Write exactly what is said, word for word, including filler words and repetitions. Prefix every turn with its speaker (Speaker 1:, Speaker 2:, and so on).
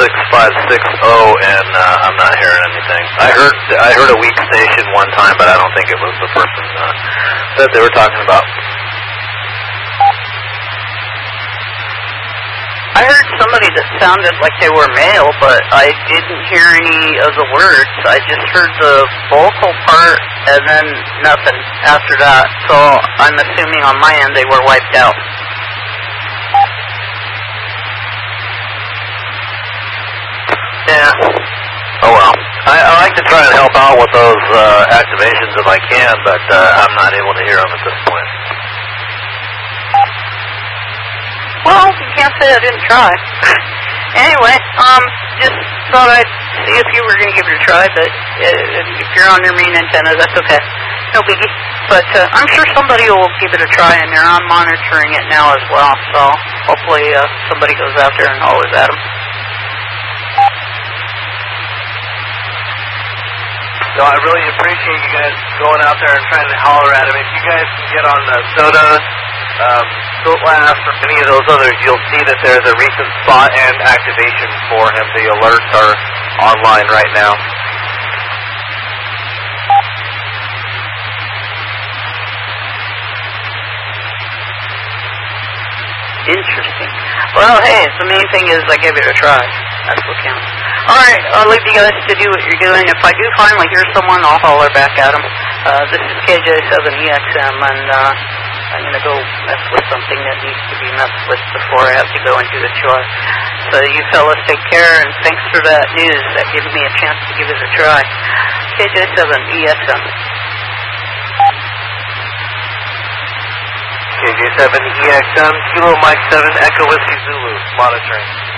Speaker 1: six five six zero, and uh, I'm not hearing anything. I heard I heard a weak station one time, but I don't think it was the person uh, that they were talking about.
Speaker 2: I heard somebody that sounded like they were male, but I didn't hear any of the words. I just heard the vocal part and then nothing after that. So I'm assuming on my end they were wiped out.
Speaker 1: Yeah. Oh well. I, I like to try and help out with those uh, activations if I can, but uh, I'm not able to hear them at this point.
Speaker 2: Well, you can't say I didn't try. Anyway, um, just thought I'd see if you were going to give it a try, but uh, if you're on your main antenna, that's okay. No biggie. But uh, I'm sure somebody will give it a try, and they're on monitoring it now as well, so hopefully uh, somebody goes out there and hollers at them.
Speaker 1: So I really appreciate you guys going out there and trying to holler at him. If you guys can get on uh, Soda, um, SoLast, or any of those others, you'll see that there's a recent spot and activation for him. The alerts are online right now.
Speaker 2: Interesting. Well, hey, the main thing is I gave it a try. That's what counts. Alright, I'll leave you guys to do what you're doing. If I do finally hear someone, I'll holler back at them. Uh, this is K J seven E X M, and uh, I'm going to go mess with something that needs to be messed with before I have to go and do a chore. So you fellas take care, and thanks for that news. That gave me a chance to give it a try. K J seven E X M.
Speaker 1: K J seven E X M, Kilo Mike seven, Echo Whiskey Zulu, monitoring.